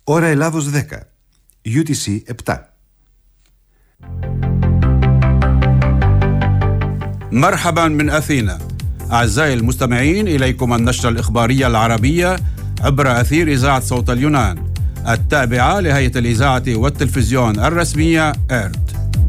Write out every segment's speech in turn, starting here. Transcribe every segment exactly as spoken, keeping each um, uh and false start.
Ώρα Ελλάδος δέκα, γιου τι σι επτά. مرحبا من أثينا. أعزائي المستمعين، إليكم النشرة الإخبارية العربية عبر أثير إذاعة صوت اليونان التابعة لهيئة الإذاعة والتلفزيون الرسمية إيرت.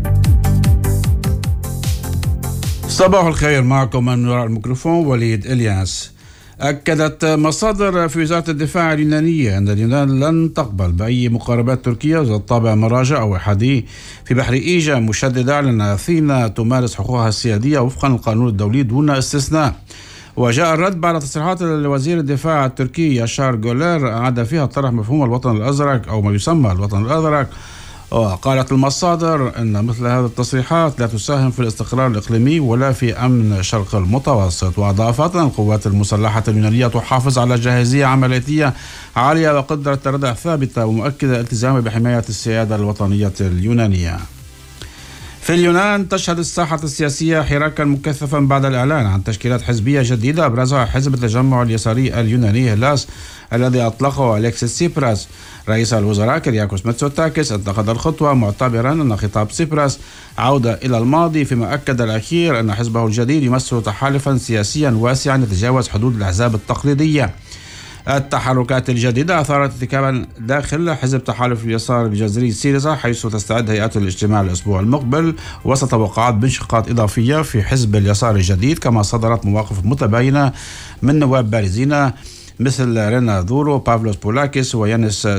صباح الخير، معكم من وراء الميكروفون وليد إلياس. أكدت مصادر في وزارة الدفاع اليونانية أن اليونان لن تقبل بأي مقاربات تركية ذات طابع مراجع أو إحادي في بحر إيجا، مشددة على أن أثينا تمارس حقوقها السيادية وفقا للقانون الدولي دون استثناء. وجاء الرد بعد تصريحات وزير الدفاع التركي ياشار جولير أعاد فيها طرح مفهوم الوطن الأزرق أو ما يسمى الوطن الأزرق. وقالت المصادر أن مثل هذه التصريحات لا تساهم في الاستقرار الإقليمي ولا في أمن الشرق المتوسط. وأضافت أن القوات المسلحة اليونانية تحافظ على جاهزية عملياتية عالية وقدرة تردع ثابتة، ومؤكدة التزامها بحماية السيادة الوطنية اليونانية. في اليونان تشهد الساحة السياسية حراكا مكثفا بعد الإعلان عن تشكيلات حزبية جديدة أبرزها حزب التجمع اليساري اليوناني هلاس الذي أطلقه أليكسيس سيبراس. رئيس الوزراء كيرياكوس ميتسوتاكيس انتقد الخطوة معتبرا أن خطاب سيبراس عودة إلى الماضي، فيما أكد الأخير أن حزبه الجديد يمثل تحالفا سياسيا واسعا يتجاوز حدود الأحزاب التقليدية. التحركات الجديدة أثارت ارتكابا داخل حزب تحالف اليسار الجذري سيريزا، حيث تستعد هيئة الاجتماع الأسبوع المقبل وسط توقعات بانشقاقات إضافية في حزب اليسار الجديد، كما صدرت مواقف متباينة من نواب بارزين مثل رينا ذورو، بافلوس بولاكيس ويانس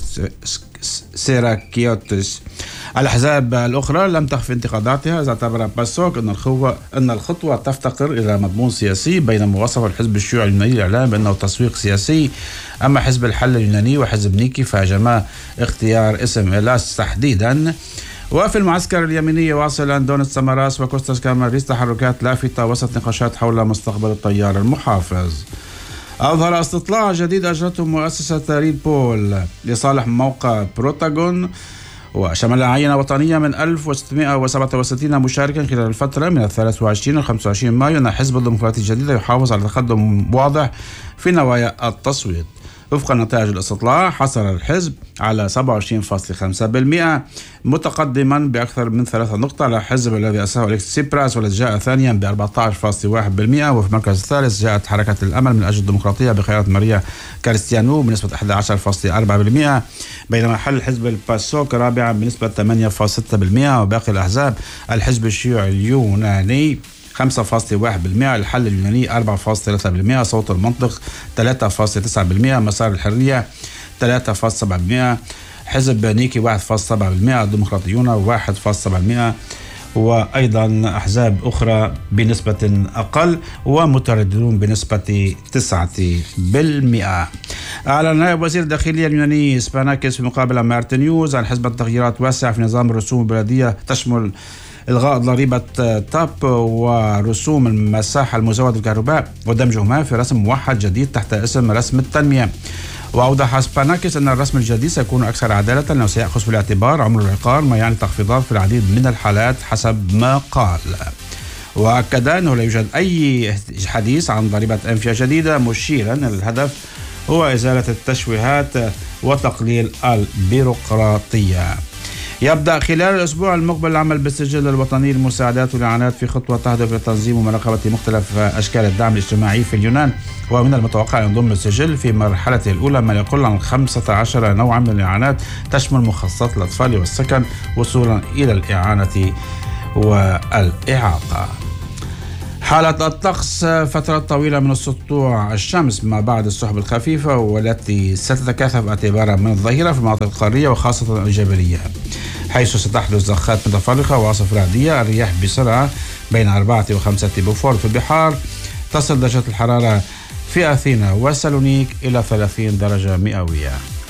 سيراكيوتس. الأحزاب الأخرى لم تخفي انتقاداتها، إذا اعتبر باسوك أن الخطوة أن الخطوة تفتقر إلى مضمون سياسي، بينما وصف الحزب الشيوعي اليوناني الإعلام بأنه تسويق سياسي. أما حزب الحل اليوناني وحزب نيكي فهاجما اختيار اسم إلاس تحديدا. وفي المعسكر اليميني يواصل أندونيس ساماراس وكوستاس كاماريس تحركات لافتة وسط نقاشات حول مستقبل التيار المحافظ. أظهر استطلاع جديد أجرته مؤسسة ريد بول لصالح موقع بروتاغون، وشمل عينة وطنية من ألف وستمائة وسبعة وستين مشاركا خلال الفترة من الثالث والعشرين إلى خمسة وعشرين مايو، أن حزب الديمقراطي الجديد يحافظ على تقدم واضح في نوايا التصويت. وفق نتائج الاستطلاع حصل الحزب على سبعة وعشرين فاصلة خمسة بالمئة، متقدما بأكثر من ثلاثة نقطة على الحزب الذي أسسه أليكسيس سيبراس والذي جاء ثانيا ب أربعة عشر فاصلة واحد بالمئة. وفي المركز الثالث جاءت حركة الأمل من أجل الديمقراطية بقيادة ماريا كاريستيانو بنسبة أحد عشر فاصلة أربعة بالمئة، بينما حل حزب الباسوك رابعا بنسبة ثمانية فاصلة ستة بالمئة. وباقي الأحزاب الحزب الشيوعي اليوناني خمسة فاصلة واحد بالمئة، الحل اليوناني أربعة فاصلة ثلاثة بالمئة، صوت المنطق ثلاثة فاصلة تسعة بالمئة، مسار الحرية ثلاثة فاصلة سبعة بالمئة، حزب نيكي واحد فاصلة سبعة بالمئة، الديمقراطيون واحد فاصلة سبعة بالمئة، وأيضا أحزاب أخرى بنسبة أقل، ومترددون بنسبة تسعة بالمئة. أعلن نائب وزير الداخلية اليوناني سباناكيس في مقابلة مع آرت نيوز عن حسبة تغييرات واسعة في نظام الرسوم البلدية تشمل إلغاء ضريبة تاب ورسوم المساحة المزودة بالكهرباء ودمجهما في رسم موحد جديد تحت اسم رسم التنمية. وأوضح سباناكيس أن الرسم الجديد سيكون أكثر عدالة لأنه سيأخذ في الاعتبار عمر العقار، ما يعني تخفيضات في العديد من الحالات حسب ما قال. وأكد أنه لا يوجد أي حديث عن ضريبة أنفية جديدة، مشيرا أن الهدف هو إزالة التشويهات وتقليل البيروقراطية. يبدأ خلال الأسبوع المقبل العمل بالسجل الوطني للمساعدات والإعانات في خطوة تهدف لتنظيم ومراقبة مختلف أشكال الدعم الاجتماعي في اليونان، ومن المتوقع أن ينضم السجل في مرحلته الأولى ما يقل عن خمسة عشر نوعا من الإعانات تشمل مخصصات الأطفال والسكن وصولا إلى الإعانة والإعاقة. حالة الطقس فترة طويلة من السطوع الشمس ما بعد السحب الخفيفة والتي ستتكاثف اعتبارا من الظهيرة في المناطق القارية وخاصة الجبلية، حيث ستحدث زخات متفرقة وعاصف رعدية. الرياح بسرعة بين أربعة وخمسة بوفور في البحار. تصل درجة الحرارة في أثينا وسالونيك إلى ثلاثين درجة مئوية.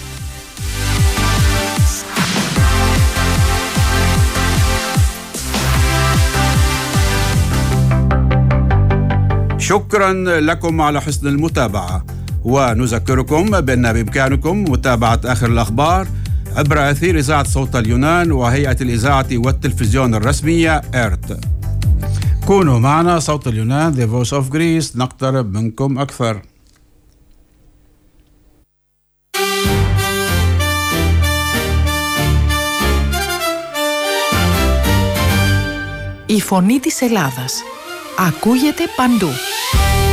شكرا لكم على حسن المتابعة، ونذكركم بأن بإمكانكم متابعة آخر الأخبار عبر أثير إذاعة صوت اليونان وهيئة الإذاعة والتلفزيون الرسمية إيرت. كونوا معنا، صوت اليونان The Voice of Greece، نقترب منكم أكثر. Η φωνή της Ελλάδας ακούγεται παντού.